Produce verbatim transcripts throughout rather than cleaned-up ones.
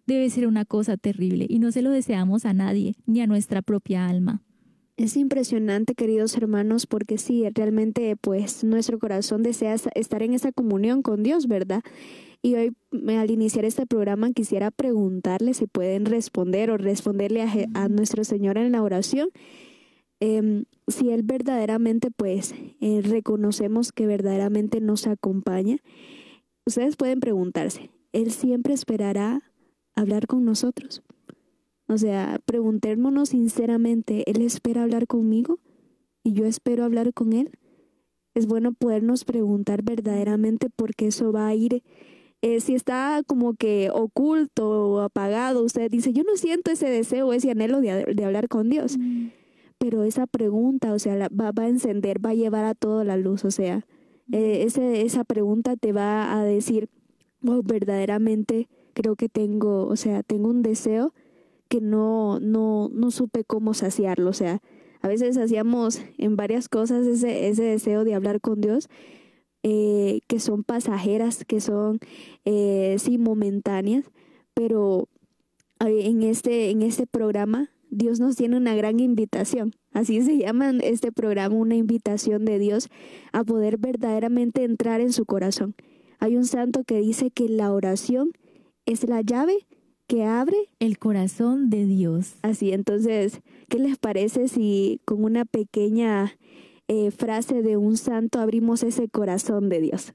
debe ser una cosa terrible y no se lo deseamos a nadie, ni a nuestra propia alma. Es impresionante, queridos hermanos, porque sí, realmente pues nuestro corazón desea estar en esa comunión con Dios, ¿verdad? Y hoy, al iniciar este programa, quisiera preguntarles si pueden responder o responderle a, a nuestro Señor en la oración. Eh, si Él verdaderamente, pues, eh, reconocemos que verdaderamente nos acompaña. Ustedes pueden preguntarse, ¿Él siempre esperará hablar con nosotros? O sea, preguntémonos sinceramente, ¿Él espera hablar conmigo? ¿Y yo espero hablar con Él? Es bueno podernos preguntar verdaderamente porque eso va a ir, eh, si está como que oculto o apagado, usted dice, yo no siento ese deseo, ese anhelo de, de hablar con Dios. Mm. Pero esa pregunta, o sea, la, va, va a encender, va a llevar a todo la luz, o sea, eh, ese, esa pregunta te va a decir, oh, verdaderamente creo que tengo, o sea, tengo un deseo que no, no, no supe cómo saciarlo. O sea, a veces hacíamos en varias cosas ese, ese deseo de hablar con Dios, eh, que son pasajeras, que son, eh, sí, momentáneas, pero eh, en este, en este programa Dios nos tiene una gran invitación. Así se llama este programa, una invitación de Dios a poder verdaderamente entrar en su corazón. Hay un santo que dice que la oración es la llave que abre el corazón de Dios. Así, entonces, ¿qué les parece si con una pequeña eh, frase de un santo abrimos ese corazón de Dios?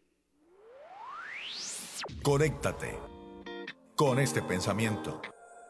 Conéctate con este pensamiento.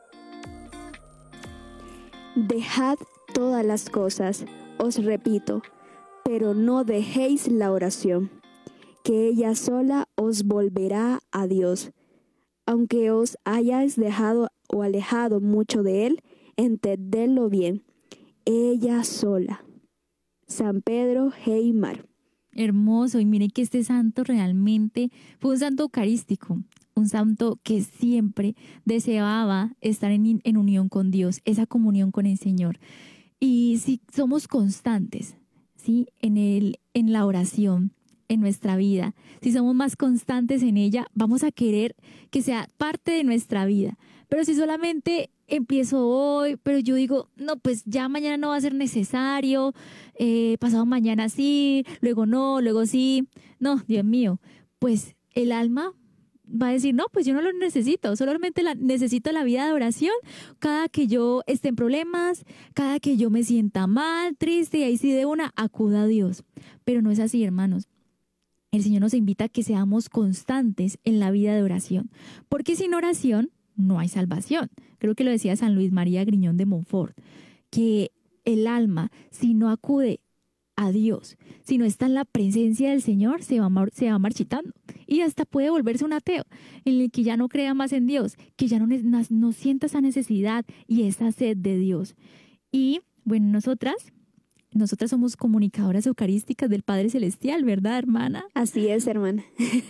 Dejad todas las cosas, os repito, pero no dejéis la oración, que ella sola os volverá a Dios. Aunque os hayáis dejado o alejado mucho de Él, entendedlo bien. Ella sola. San Pedro Heymar. Hermoso, y miren que este santo realmente fue un santo eucarístico, un santo que siempre deseaba estar en, en unión con Dios, esa comunión con el Señor. Y si somos constantes, ¿sí? en, el, en la oración, en nuestra vida, si somos más constantes en ella, vamos a querer que sea parte de nuestra vida. Pero si solamente empiezo hoy, pero yo digo, no, pues ya mañana no va a ser necesario, eh, pasado mañana sí, luego no, luego sí, no, Dios mío, pues el alma va a decir, no, pues yo no lo necesito, solamente la, necesito la vida de oración cada que yo esté en problemas, cada que yo me sienta mal, triste, y ahí sí de una acuda a Dios. Pero no es así, hermanos. El Señor nos invita a que seamos constantes en la vida de oración, porque sin oración no hay salvación. Creo que lo decía San Luis María Griñón de Montfort, que el alma, si no acude a Dios, si no está en la presencia del Señor, se va, se va marchitando y hasta puede volverse un ateo, en el que ya no crea más en Dios, que ya no, no, no sienta esa necesidad y esa sed de Dios. Y bueno, nosotras... Nosotras somos comunicadoras eucarísticas del Padre Celestial, ¿verdad, hermana? Así es, hermana.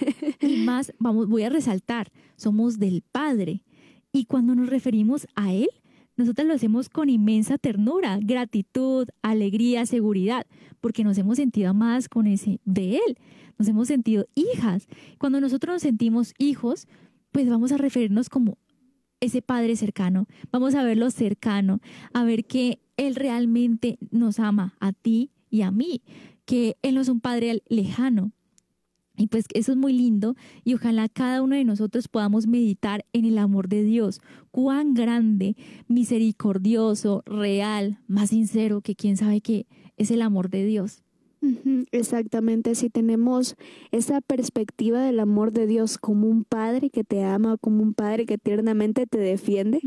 Y más, vamos, voy a resaltar, somos del Padre. Y cuando nos referimos a Él, nosotras lo hacemos con inmensa ternura, gratitud, alegría, seguridad, porque nos hemos sentido amadas con ese de Él. Nos hemos sentido hijas. Cuando nosotros nos sentimos hijos, pues vamos a referirnos como ese Padre cercano. Vamos a verlo cercano, a ver que Él realmente nos ama a ti y a mí, que Él no es un Padre lejano. Y pues eso es muy lindo y ojalá cada uno de nosotros podamos meditar en el amor de Dios, cuán grande, misericordioso, real, más sincero que quién sabe qué es el amor de Dios. Exactamente, si tenemos esa perspectiva del amor de Dios como un padre que te ama, como un padre que tiernamente te defiende,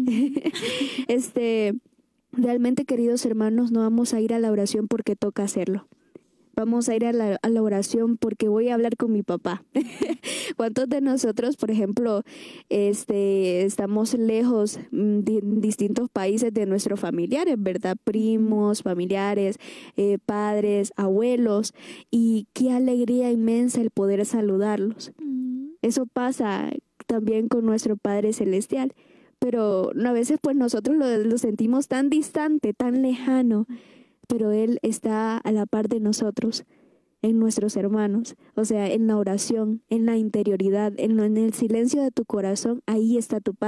este, realmente, queridos hermanos, no vamos a ir a la oración porque toca hacerlo. Vamos a ir a la, a la oración porque voy a hablar con mi papá. ¿Cuántos de nosotros, por ejemplo, este, estamos lejos de en distintos países de nuestros familiares, ¿verdad? Primos, familiares, eh, padres, abuelos, y qué alegría inmensa el poder saludarlos. Mm. Eso pasa también con nuestro Padre Celestial, pero a veces pues nosotros lo, lo sentimos tan distante, tan lejano, pero Él está a la par de nosotros, en nuestros hermanos, o sea, en la oración, en la interioridad, en, lo, en el silencio de tu corazón, ahí está tu Padre.